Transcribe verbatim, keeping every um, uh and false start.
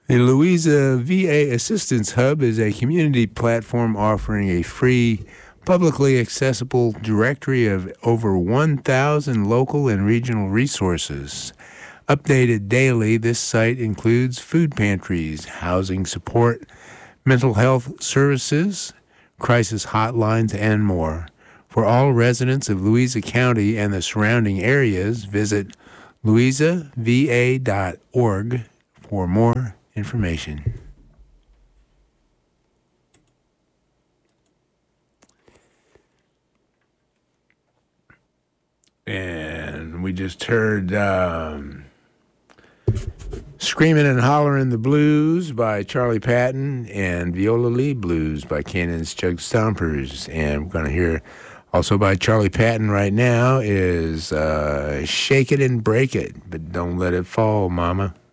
The Louisa V A Assistance Hub is a community platform offering a free, publicly accessible directory of over one thousand local and regional resources. Updated daily, this site includes food pantries, housing support, mental health services, crisis hotlines, and more. For all residents of Louisa County and the surrounding areas, visit louisa v a dot org for more information. And we just heard um, Screaming and Hollering the Blues by Charlie Patton and Viola Lee Blues by Cannon's Chug Stompers. And we're going to hear also by Charlie Patton right now is uh, Shake It and Break It, but Don't Let It Fall, Mama.